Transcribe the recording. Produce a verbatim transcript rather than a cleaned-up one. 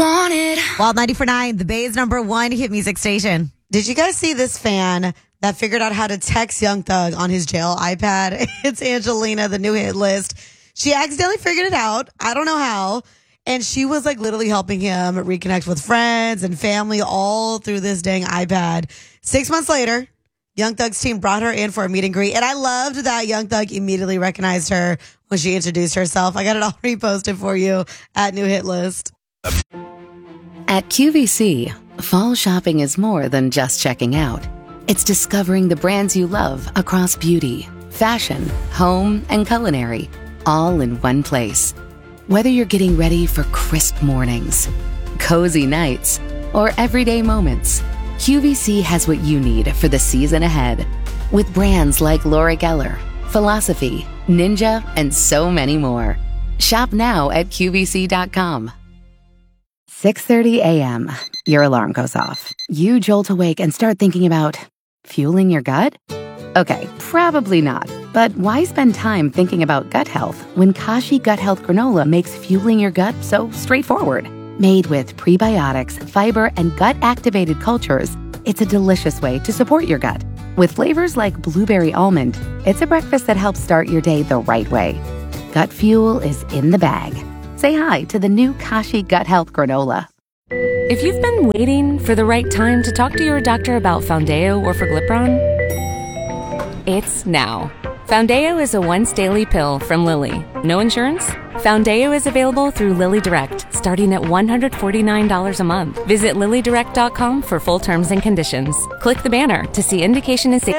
want it. Wild ninety-four point nine, the Bay's number one hit music station. Did you guys see this fan that figured out how to text Young Thug on his jail iPad? It's Angelina, the new hit list. She accidentally figured it out. I don't know how. And she was like literally helping him reconnect with friends and family all through this dang iPad. Six months later, Young Thug's team brought her in for a meet and greet. And I loved that Young Thug immediately recognized her when she introduced herself. I got it all reposted for you at New Hit List. At Q V C, fall shopping is more than just checking out. It's discovering the brands you love across beauty, fashion, home, and culinary, all in one place. Whether you're getting ready for crisp mornings, cozy nights, or everyday moments, Q V C has what you need for the season ahead. With brands like Laura Geller, Philosophy, Ninja, and so many more. Shop now at Q V C dot com. six thirty a.m. Your alarm goes off. You jolt awake and start thinking about fueling your gut? Okay, probably not. But why spend time thinking about gut health when Kashi Gut Health Granola makes fueling your gut so straightforward? Made with prebiotics, fiber, and gut-activated cultures, it's a delicious way to support your gut. With flavors like blueberry almond, it's a breakfast that helps start your day the right way. Gut fuel is in the bag. Say hi to the new Kashi Gut Health Granola. If you've been waiting for the right time to talk to your doctor about Foundeo or Forglipron, it's now. Foundeo is a once-daily pill from Lilly. No insurance? Foundeo is available through Lilly Direct, starting at one hundred forty-nine dollars a month. Visit lilly direct dot com for full terms and conditions. Click the banner to see indication and safety.